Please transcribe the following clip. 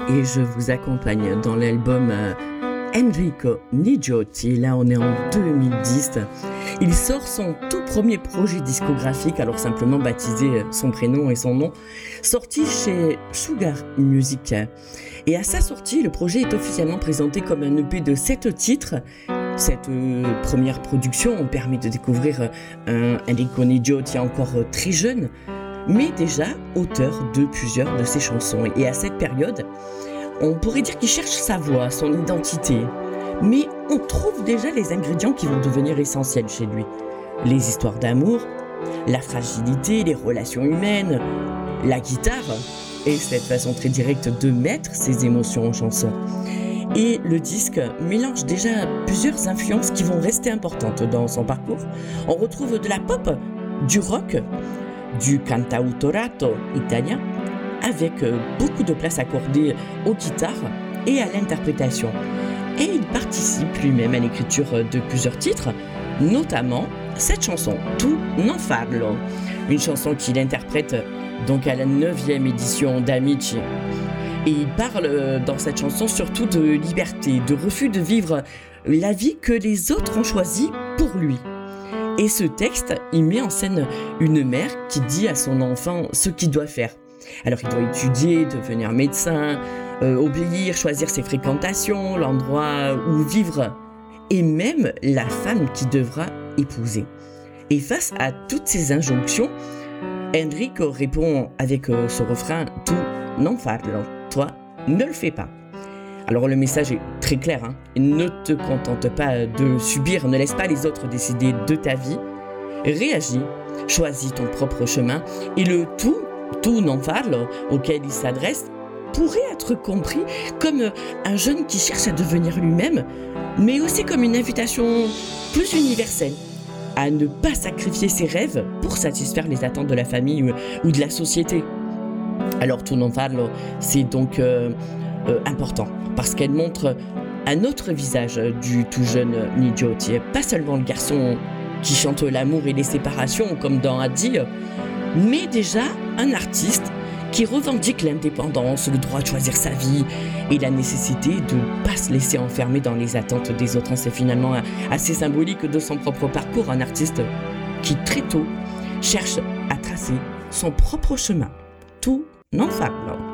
et je vous accompagne dans l'album Enrico Nigiotti. Là, on est en 2010. Il sort son tout premier projet discographique, alors simplement baptisé son prénom et son nom, sorti chez Sugar Music. Et à sa sortie, le projet est officiellement présenté comme un EP de 7 titres. Cette première production permet de découvrir un Enrico Nigiotti encore très jeune, mais déjà auteur de plusieurs de ses chansons. Et à cette période, on pourrait dire qu'il cherche sa voix, son identité. Mais on trouve déjà les ingrédients qui vont devenir essentiels chez lui. Les histoires d'amour, la fragilité, les relations humaines, la guitare et cette façon très directe de mettre ses émotions en chanson. Et le disque mélange déjà plusieurs influences qui vont rester importantes dans son parcours. On retrouve de la pop, du rock, du cantautorato italien, avec beaucoup de place accordée aux guitares et à l'interprétation. Et il participe lui-même à l'écriture de plusieurs titres, notamment cette chanson, Tu non farlo, une chanson qu'il interprète donc à la 9e édition d'Amici. Et il parle dans cette chanson surtout de liberté, de refus de vivre la vie que les autres ont choisie pour lui. Et ce texte, il met en scène une mère qui dit à son enfant ce qu'il doit faire. Alors il doit étudier, devenir médecin, obéir, choisir ses fréquentations, l'endroit où vivre, et même la femme qu'il devra épouser. Et face à toutes ces injonctions, Enrico répond avec ce refrain « Tu non farlo », toi, ne le fais pas. Alors le message est très clair, hein. Ne te contente pas de subir, ne laisse pas les autres décider de ta vie. Réagis, choisis ton propre chemin, et le tu non farlo auquel il s'adresse pourrait être compris comme un jeune qui cherche à devenir lui-même, mais aussi comme une invitation plus universelle à ne pas sacrifier ses rêves pour satisfaire les attentes de la famille ou de la société. Alors tu non farlo, c'est donc important parce qu'elle montre un autre visage du tout jeune Nigiotti, pas seulement le garçon qui chante l'amour et les séparations comme dans Addio, mais déjà un artiste qui revendique l'indépendance, le droit de choisir sa vie et la nécessité de ne pas se laisser enfermer dans les attentes des autres. C'est finalement assez symbolique de son propre parcours, un artiste qui très tôt cherche à tracer son propre chemin. Tu non farlo.